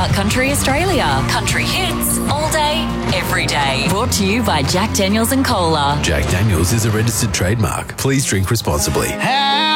About Country Australia. Country hits all day, every day. Brought to you by Jack Daniels and Cola. Jack Daniels is a registered trademark. Please drink responsibly.